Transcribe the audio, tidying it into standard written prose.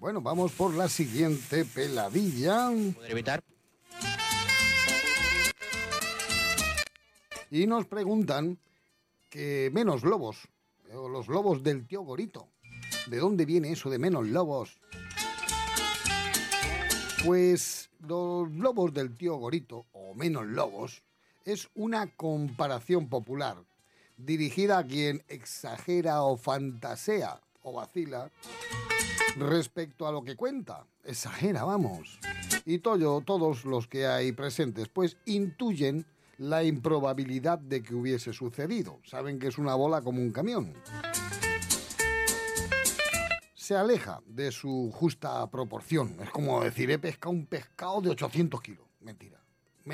Bueno, vamos por la siguiente peladilla. ¿Poder evitar? Y nos preguntan que menos lobos, o los lobos del tío Gorito. ¿De dónde viene eso de menos lobos? Pues los lobos del tío Gorito, o menos lobos, es una comparación popular, dirigida a quien exagera o fantasea o vacila respecto a lo que cuenta. Exagera, vamos. Y todos los que hay presentes, pues intuyen la improbabilidad de que hubiese sucedido. Saben que es una bola como un camión. Se aleja de su justa proporción. Es como decir, he pescado un pescado de 800 kilos. Mentira.